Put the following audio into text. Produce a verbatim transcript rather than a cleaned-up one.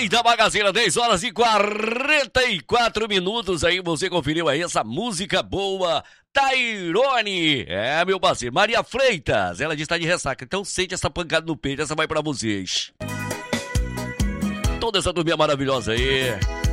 Play da Bagaceira, dez horas e quarenta e quatro minutos. Aí você conferiu aí essa música boa, Tairone. É, meu parceiro, Maria Freitas, ela diz que tá de ressaca, então sente essa pancada no peito, essa vai pra vocês. Toda essa turminha maravilhosa aí.